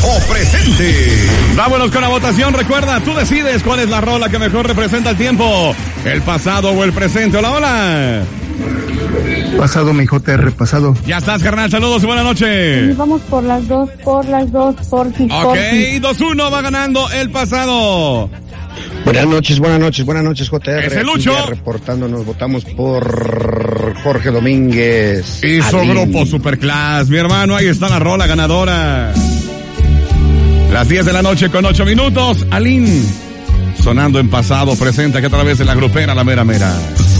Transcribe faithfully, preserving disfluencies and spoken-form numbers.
o presente. Vámonos con la votación. Recuerda, tú decides cuál es la rola que mejor representa el tiempo, el pasado o el presente. Hola, hola. Pasado, mi J R, pasado. Ya estás, carnal. Saludos y buenas noches. Y vamos por las dos, por las dos, por si. Ok, dos uno va ganando el pasado. Buenas noches, buenas noches, buenas noches, J R. Ese Lucho. Reportándonos, votamos por Jorge Domínguez. Y su Alín. grupo Superclass. Mi hermano, ahí está la rola ganadora. Las diez de la noche con ocho minutos. Alín, sonando en pasado, presenta que a través de la grupera La Mera Mera.